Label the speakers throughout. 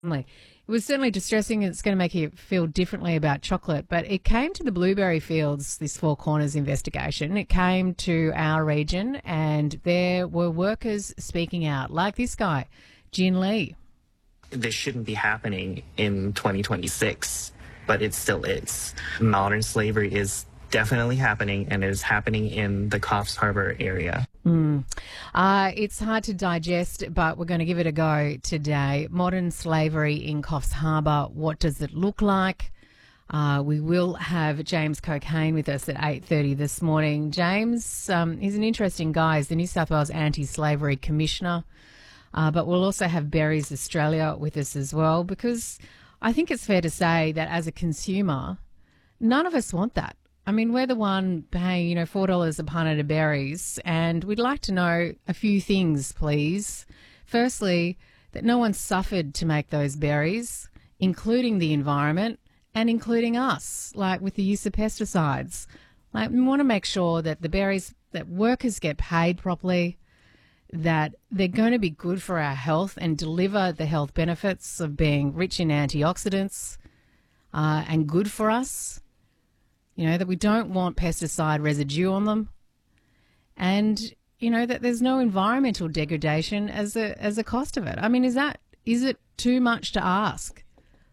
Speaker 1: It was certainly distressing. It's going to make you feel differently about chocolate, but it came to the blueberry fields, this Four Corners investigation. It came to our region, and there were workers speaking out, like this guy, Jin Lee.
Speaker 2: This shouldn't be happening in 2026, but it still is. Modern slavery is definitely happening, and it is happening in the Coffs Harbour area.
Speaker 1: It's hard to digest, but we're going to give it a go today. Modern slavery in Coffs Harbour, what does it look like? We will have James Cocaine with us at 8:30 this morning. James, he's an interesting guy. He's the New South Wales Anti-Slavery Commissioner. But we'll also have Berries Australia with us as well, because I think it's fair to say that as a consumer, none of us want that. I mean, we're the one paying, $4 a punnet of berries, and we'd like to know a few things, please. Firstly, that no one suffered to make those berries, including the environment and including us, like with the use of pesticides. Like, we want to make sure that the berries, that workers get paid properly, that they're going to be good for our health and deliver the health benefits of being rich in antioxidants and good for us. That we don't want pesticide residue on them, and that there's no environmental degradation as a cost of it. I mean, is it too much to ask?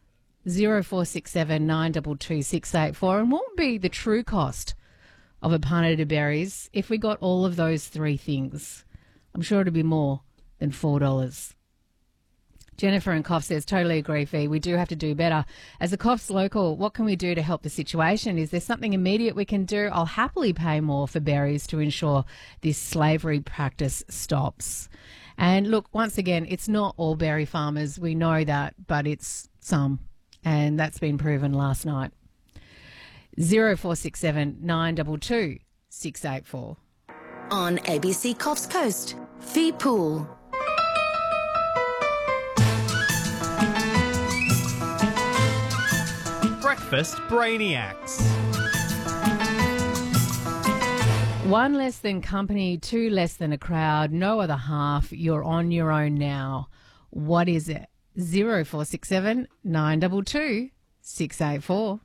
Speaker 1: 0467 922 684, and what would be the true cost of a punnet of berries if we got all of those three things? I'm sure it'd be more than $4. Jennifer in Coffs says, totally agree, Fee. We do have to do better. As a Coffs local, what can we do to help the situation? Is there something immediate we can do? I'll happily pay more for berries to ensure this slavery practice stops. And look, once again, it's not all berry farmers. We know that, but it's some. And that's been proven last night. 0467 922 684.
Speaker 3: On ABC Coffs Coast, Fee Pool.
Speaker 4: Breakfast Brainiacs.
Speaker 1: One less than company, two less than a crowd, no other half. You're on your own now. What is it? 0467 922 684.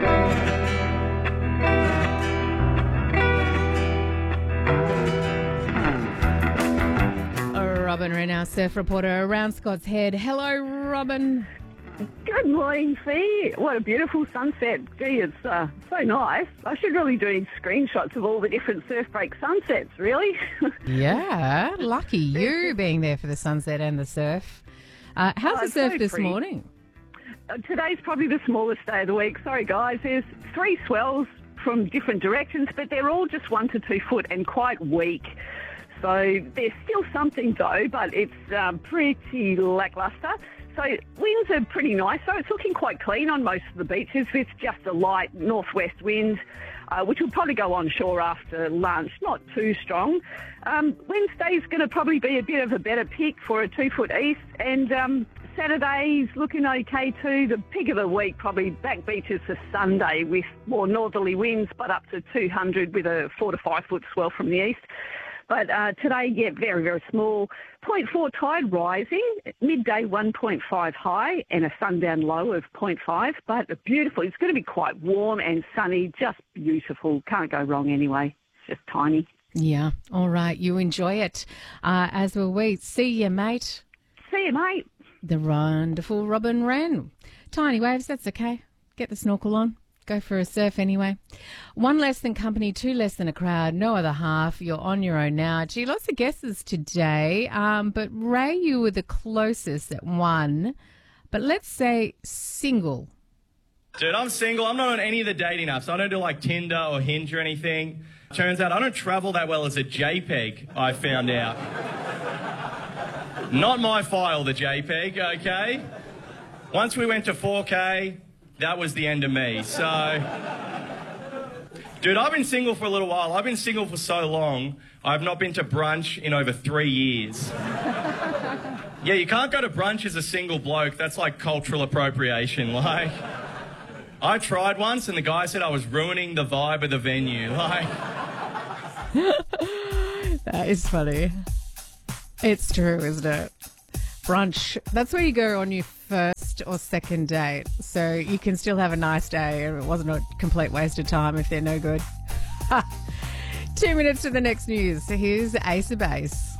Speaker 1: Robin Wren, our surf reporter around Scott's Head. Hello, Robin.
Speaker 5: Good morning, Fee. What a beautiful sunset. Gee, it's so nice. I should really do screenshots of all the different surf break sunsets, really.
Speaker 1: Yeah, lucky you being there for the sunset and the surf. How's the surf this morning?
Speaker 5: Today's probably the smallest day of the week. Sorry, guys. There's three swells from different directions, but they're all just 1 to 2 foot and quite weak. So there's still something, though, but it's pretty lacklustre. So winds are pretty nice, so it's looking quite clean on most of the beaches with just a light northwest wind, which will probably go on shore after lunch, not too strong. Wednesday's going to probably be a bit of a better pick for a 2 foot east, and Saturday's looking okay too. The pick of the week probably back beaches for Sunday with more northerly winds, but up to 200 with a 4 to 5 foot swell from the east. But today, very, very small. 0.4 tide rising, midday 1.5 high and a sundown low of 0.5. But beautiful. It's going to be quite warm and sunny, just beautiful. Can't go wrong anyway. It's just tiny.
Speaker 1: Yeah. All right. You enjoy it. As will we. See you, mate.
Speaker 5: See you, mate.
Speaker 1: The wonderful Robin Wren. Tiny waves, that's okay. Get the snorkel on. Go for a surf anyway. One less than company, two less than a crowd, no other half. You're on your own now. Gee, lots of guesses today. But Ray, you were the closest at one. But let's say single.
Speaker 4: Dude, I'm single. I'm not on any of the dating apps. I don't do like Tinder or Hinge or anything. Turns out I don't travel that well as a JPEG, I found out. Not my file, the JPEG, okay? Once we went to 4K, that was the end of me. So, dude, I've been single for a little while. I've been single for so long, I've not been to brunch in over 3 years. Yeah, you can't go to brunch as a single bloke. That's like cultural appropriation. Like, I tried once and the guy said I was ruining the vibe of the venue. Like,
Speaker 1: that is funny. It's true, isn't it? Brunch. That's where you go on your first first or second date. So you can still have a nice day and it wasn't a complete waste of time if they're no good. 2 minutes to the next news. So here's Ace of Base.